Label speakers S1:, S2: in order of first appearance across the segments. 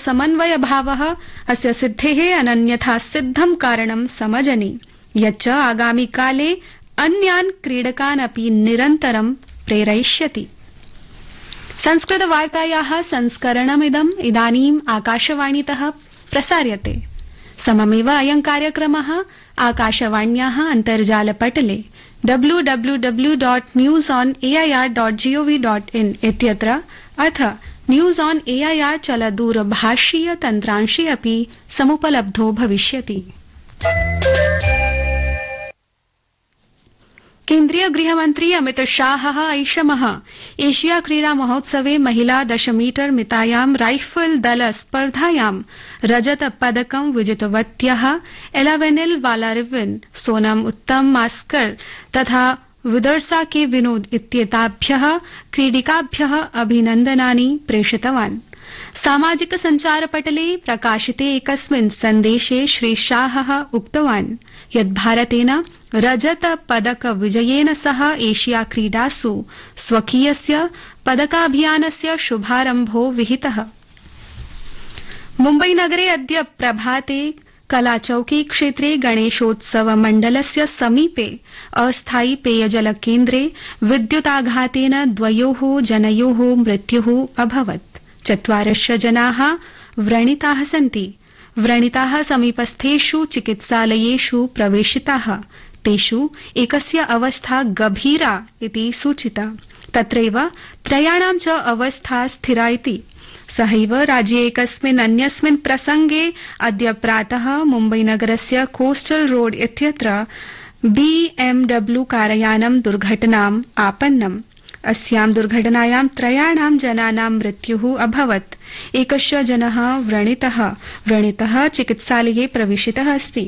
S1: समन्वयभावः अस्य सिद्धेः अनन्यथा सिद्धं कारणं समजनि यच्च आगामि काले अन्यान् क्रीडकान् अपि निरन्तरं प्रेरयिष्यति। संस्कृतवार्तायाः संस्करणमिदम् इदानीम् आकाशवाणीतः प्रसार्यते। सममेव अयं कार्यक्रमः आकाशवाण्याः अन्तर्जालपटले www.newsonair.gov.in इत्यत्र अथ न्यूज ऑन एआईआर चलदूरभाषीय तन्त्रांशे अपि समुपलब्धो भविष्यति। केन्द्रीय गृहमन्त्री अमित शाहः ऐषमः एशिया क्रीडा महोत्सवे महिला 10 मीटर मितायां राइफल दल स्पर्धायां रजत पदकं विजितवत्यः एलावेनिल वालारिवन, सोनम उत्तम मास्कर तथा विदर्सा के विनोद इत्येताभ्यः क्रीडिकाभ्यः अभिनन्दनानि प्रेषितवान्। सामाजिक सञ्चारपटले प्रकाशिते एकस्मिन् सन्देशे श्री शाहः उक्तवान् यत् भारतेन रजत पदक विजयेन सह एशिया क्रीडासु स्वकीयस्य पदकाभियानस्य शुभारम्भो विहितः। मुम्बईनगरे अद्य प्रभाते कलाचौकी क्षेत्रे गणेशोत्सव मण्डलस्य समीपे अस्थायि पेयजल केन्द्रे विद्युताघातेन 2 जनयोः मृत्युः अभवत्। 4 जनाः व्रणिताः सन्ति। व्रणिताः समीपस्थेषु चिकित्सालयेषु प्रवेशिताः। तेषु एकस्य अवस्था गभीरा इति सूचिता। तत्रैव 3 च अवस्था स्थिरा इति। सहैव राज्ये एकस्मिन् अन्यस्मिन् प्रसंगे अद्य प्रातः मुम्बईनगरस्य कोस्टल रोड इत्यत्र BMW कारयानं दुर्घटनाम् आपन्नम्। अस्यां दुर्घटनायां 3 जनानां मृत्युः अभवत्। एकश्च जनः व्रणितः चिकित्सालये प्रविष्टः अस्ति।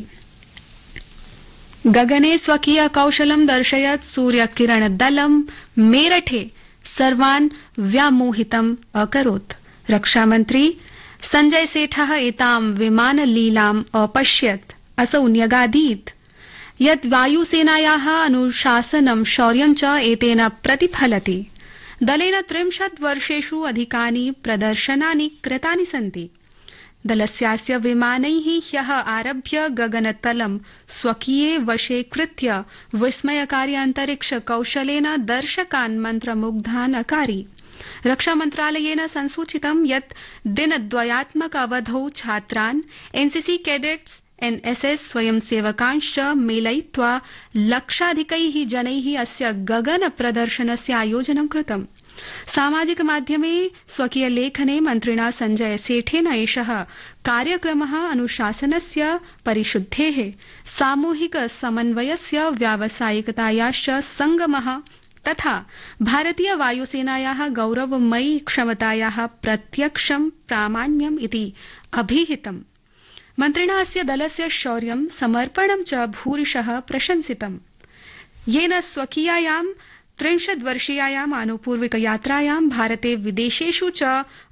S1: गगने स्वकीय कौशलं दर्शयत् सूर्यकिरणदलं मेरठे सर्वान् व्यामोहितम् अकरोत्। रक्षामन्त्री संजय सेठः एतां विमानलीलाम् अपश्यत्। असौ न्यगादीत् यत् वायुसेनायाः अनुशासनं शौर्यं च एतेन प्रतिफलति। दलेन 30 वर्षेषु अधिकानि प्रदर्शनानि कृतानि सन्ति। दलस्यास्य विमानैः ह्यः आरभ्य गगनतलं स्वकीये वशे कृत्य विस्मयकारि अन्तरिक्ष कौशलेन दर्शकान् मन्त्रमुग्धान् अकारि। रक्षामन्त्रालयेन संसूचितं यत् दिनद्वयात्मक अवधौ छात्रान्, एनसीसी कैडेट्स, एनएसएस स्वयंसेवकांश्च मेलयित्वा लक्षाधिकैः जनैः अस्य गगन प्रदर्शनस्य आयोजनं कृतम्। सामाजिक माध्यमे स्वकीय लेखने मन्त्रिणा संजय सेठेन एषः कार्यक्रमः अनुशासनस्य, परिशुद्धेः, सामूहिक समन्वयस्य, व्यावसायिकतायाश्च संगमः तथा भारतीय वायुसेनायाः गौरवमयी क्षमतायाः प्रत्यक्षं प्रामाण्यम् इति अभिहितम्। मन्त्रिणा अस्य दलस्य शौर्यं, समर्पणं च भूरिशः प्रशंसितम्। येन स्वकीयायां 30 वर्षीयायाम् आनुपूर्विक यात्रायां भारते विदेशेषु च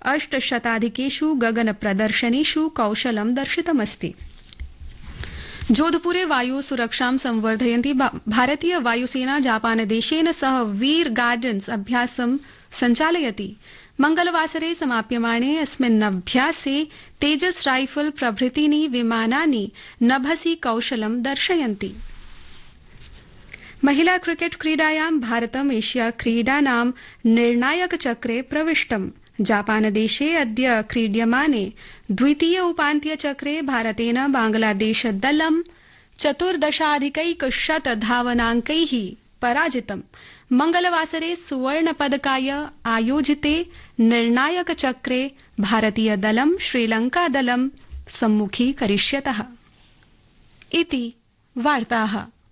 S1: 800 गगन प्रदर्शनेषु कौशलं दर्शितमस्ति। जोधपुरे वायु सुरक्षां संवर्धयन्ती भारतीय वायुसेना जापानदेशेन सह वीर गार्डन्स अभ्यासं सञ्चालयति। मंगलवासरे समाप्यमाणे अस्मिन् अभ्यासे तेजस राइफल प्रभृतीनि विमानानि नभसि कौशलं दर्शयन्ति। महिला क्रिकेट क्रीडायां भारतम् एशिया क्रीडानां निर्णायक चक्रे प्रविष्टम्। जापानदेशे अद्य क्रीड्यमाने द्वितीय उपान्त्य चक्रे भारतेन बांग्लादेश दलं 14,100 धावनाङ्कैः पराजितम्। मंगलवासरे सुवर्ण पदकाय आयोजिते निर्णायक चक्रे भारतीय दलं श्रीलंका दलं सम्मुखीकरिष्यतः। इति वार्ताः।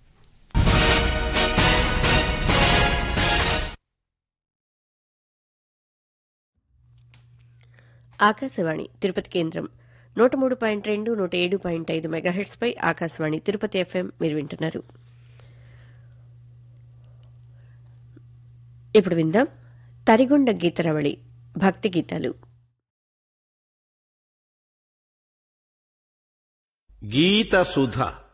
S2: ఆకాశవాణి తిరుపతి కేంద్రం 103.2 107.5 మెగాహెర్ట్జ్ పై ఆకాశవాణి తిరుపతి ఎఫ్ఎం మీరు వింటున్నారు. ఇప్పుడు విందాం తరిగొండ గీతరవళి భక్తి గీతాలు.
S3: గీత సుధ